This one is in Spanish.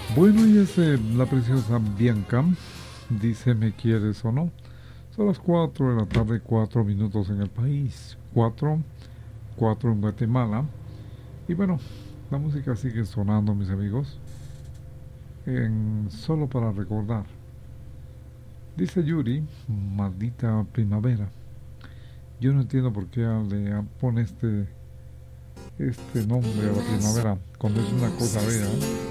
Bueno, y es la preciosa Bianca. Dice, ¿me quieres o no? Son las 4 de la tarde, 4 minutos en el país. 4, 4 en Guatemala. Y bueno, la música sigue sonando, mis amigos. Solo para recordar. Dice Yuri, maldita primavera. Yo no entiendo por qué pone este nombre a la primavera cuando es una cosa bella.